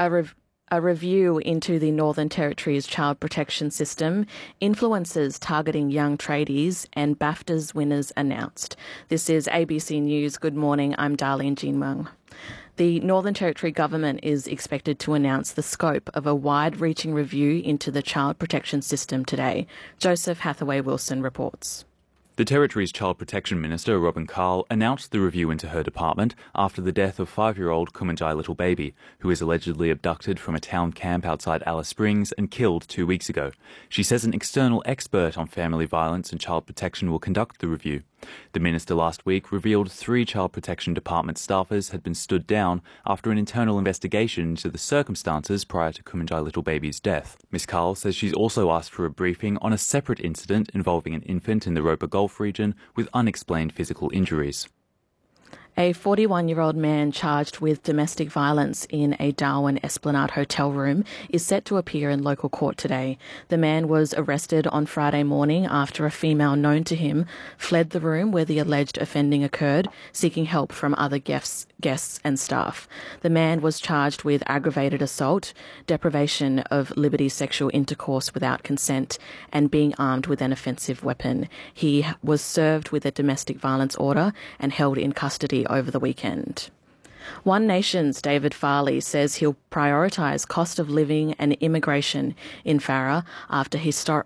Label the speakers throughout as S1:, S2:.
S1: A review into the Northern Territory's child protection system, influencers targeting young tradies, and BAFTAs winners announced. This is ABC News. Good morning. I'm Darlene Jean-Mung. The Northern Territory government is expected to announce the scope of a wide-reaching review into the child protection system today. Joseph Hathaway-Wilson reports.
S2: The Territory's Child Protection Minister, Robin Carl, announced the review into her department after the death of 5-year-old Kumanjai Little Baby, who was allegedly abducted from a town camp outside Alice Springs and killed 2 weeks ago. She says an external expert on family violence and child protection will conduct the review. The minister last week revealed 3 Child Protection Department staffers had been stood down after an internal investigation into the circumstances prior to Kumanjai Little Baby's death. Ms Carl says she's also asked for a briefing on a separate incident involving an infant in the Roper Gulf region with unexplained physical injuries.
S1: A 41-year-old man charged with domestic violence in a Darwin Esplanade hotel room is set to appear in local court today. The man was arrested on Friday morning after a female known to him fled the room where the alleged offending occurred, seeking help from other guests and staff. The man was charged with aggravated assault, deprivation of liberty sexual intercourse without consent, and being armed with an offensive weapon. He was served with a domestic violence order and held in custody over the weekend. One Nation's David Farley says he'll prioritise cost of living and immigration in Farrer after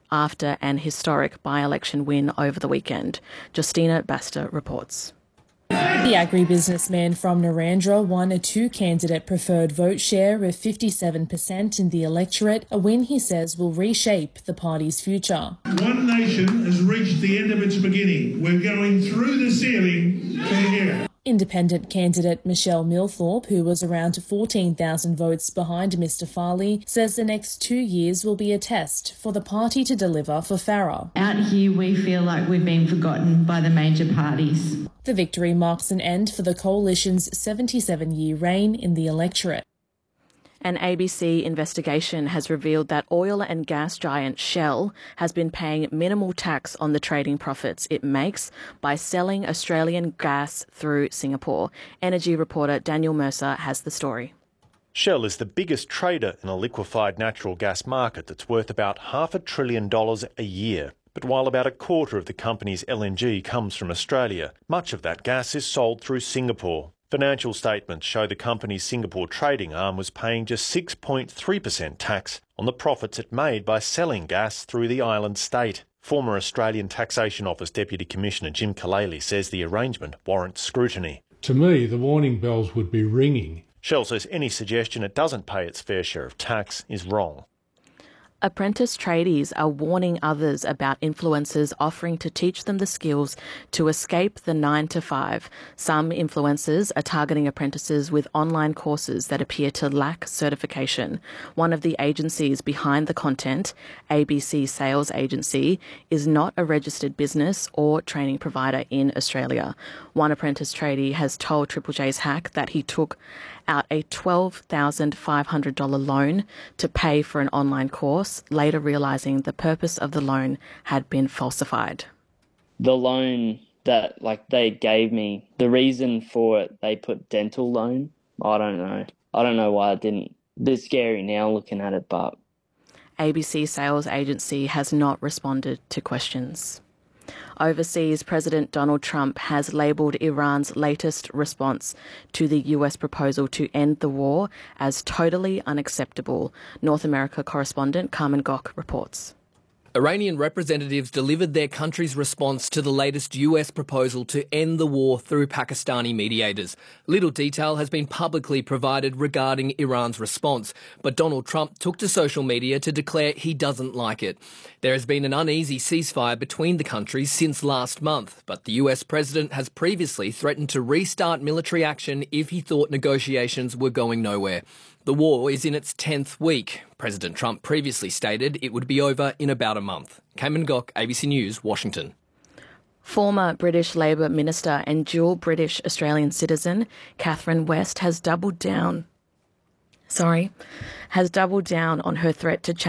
S1: an historic by-election win over the weekend. Justina Basta reports.
S3: The agribusinessman from Narrandera won a 2-candidate preferred vote share of 57% in the electorate, a win he says will reshape the party's future.
S4: One Nation has reached the end of its beginning. We're going through the ceiling to here.
S3: Independent candidate Michelle Milthorpe, who was around 14,000 votes behind Mr Farley, says the next 2 years will be a test for the party to deliver for Farrer.
S5: Out here we feel like we've been forgotten by the major parties.
S3: The victory marks an end for the Coalition's 77-year reign in the electorate.
S1: An ABC investigation has revealed that oil and gas giant Shell has been paying minimal tax on the trading profits it makes by selling Australian gas through Singapore. Energy reporter Daniel Mercer has the story.
S6: Shell is the biggest trader in a liquefied natural gas market that's worth about $500 billion a year. But while about a quarter of the company's LNG comes from Australia, much of that gas is sold through Singapore. Financial statements show the company's Singapore trading arm was paying just 6.3% tax on the profits it made by selling gas through the island state. Former Australian Taxation Office Deputy Commissioner Jim Kalele says the arrangement warrants scrutiny.
S7: To me, the warning bells would be ringing.
S6: Shell says any suggestion it doesn't pay its fair share of tax is wrong.
S1: Apprentice tradies are warning others about influencers offering to teach them the skills to escape the 9-to-5. Some influencers are targeting apprentices with online courses that appear to lack certification. One of the agencies behind the content, ABC Sales Agency, is not a registered business or training provider in Australia. One apprentice tradie has told Triple J's Hack that he took out a $12,500 loan to pay for an online course, later realising the purpose of the loan had been falsified.
S8: The loan that they gave me, the reason for it, they put dental loan. I don't know. I don't know why it didn't. A bit scary now looking at it, but...
S1: ABC Sales Agency has not responded to questions. Overseas, President Donald Trump has labelled Iran's latest response to the US proposal to end the war as totally unacceptable. North America correspondent Carmen Gok reports.
S9: Iranian representatives delivered their country's response to the latest US proposal to end the war through Pakistani mediators. Little detail has been publicly provided regarding Iran's response, but Donald Trump took to social media to declare he doesn't like it. There has been an uneasy ceasefire between the countries since last month, but the US president has previously threatened to restart military action if he thought negotiations were going nowhere. The war is in its 10th week. President Trump previously stated it would be over in about a month. Cayman Gok, ABC News, Washington.
S1: Former British Labor Minister and dual British Australian citizen Catherine West has doubled down on her threat to